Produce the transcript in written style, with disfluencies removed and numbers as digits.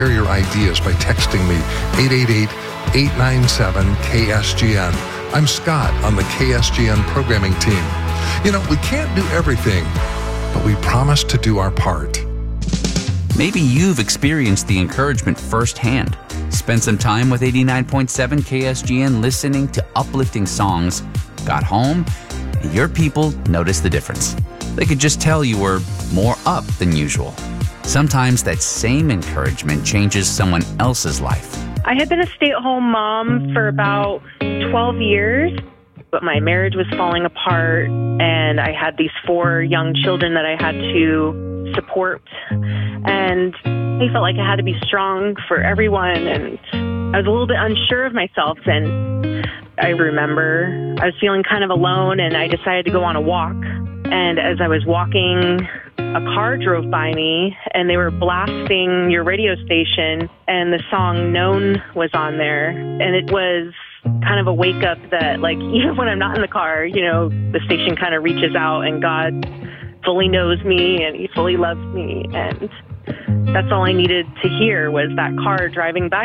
Share your ideas by texting me 888-897-KSGN. I'm Scott on the KSGN programming team. You know, we can't do everything, but we promise to do our part. Maybe you've experienced the encouragement firsthand. Spent some time with 89.7 KSGN listening to uplifting songs, got home, and your people noticed the difference. They could just tell you were more up than usual. Sometimes that same encouragement changes someone else's life. I had been a stay-at-home mom for about 12 years, but my marriage was falling apart, and I had these 4 young children that I had to support, and I felt like I had to be strong for everyone, and I was a little bit unsure of myself, and I remember I was feeling kind of alone, and I decided to go on a walk, and as I was walking, a car drove by me, and they were blasting your radio station, and the song Known was on there, and it was kind of a wake-up that, like, even when I'm not in the car, you know, the station kind of reaches out, and God fully knows me, and He fully loves me, and that's all I needed to hear was that car driving by